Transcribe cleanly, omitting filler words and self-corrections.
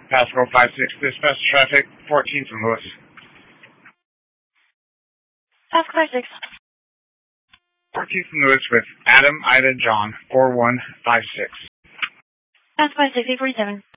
Pascal 5-6, dispatch traffic, 14 from Lewis. Pascal 5-6. 14 from Lewis with Adam, Ida, John, 4156. Pascal 5-6, 847.